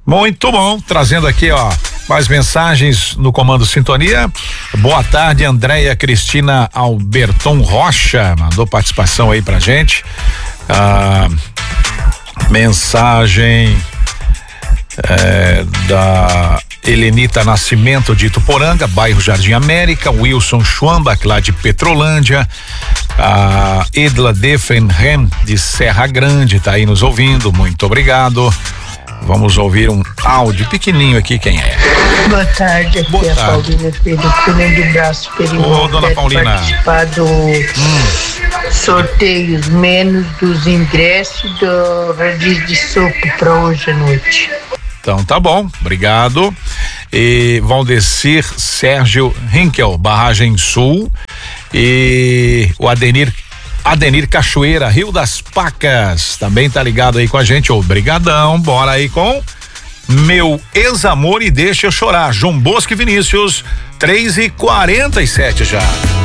Muito bom, trazendo aqui, ó, mais mensagens no Comando Sintonia. Boa tarde, Andréia Cristina Alberton Rocha, mandou participação aí pra gente. Mensagem da Helenita Nascimento de Ituporanga, bairro Jardim América, Wilson Schwambach lá de Petrolândia, a Edla Defenhem de Serra Grande tá aí nos ouvindo, muito obrigado. Vamos ouvir um áudio pequenininho aqui, quem é? Boa tarde, aqui é a Paulina Pedro do Braço Perimão. Ô, dona Paulina. Participar do sorteios menos dos ingressos do rodízio de sopa para hoje à noite. Então tá bom, obrigado. E Valdecir Sérgio Hinkel, Barragem Sul, e o Adenir Cachoeira, Rio das Pacas, também tá ligado aí com a gente, obrigadão. Bora aí com Meu Ex-Amor e Deixa Eu Chorar, João Bosco e Vinícius, 3h47 já.